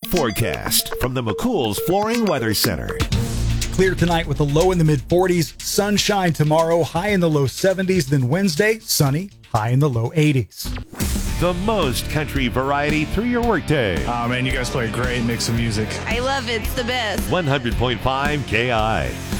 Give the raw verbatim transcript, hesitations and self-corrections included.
forecast from the McCool's Flooring Weather Center. Clear tonight with a low in the mid forties. Sunshine tomorrow, high in the low seventies. Then Wednesday, sunny, high in the low eighties. The most country variety through your workday. Oh, man, you guys play a great mix of music. I love it. It's the best. one hundred point five K I.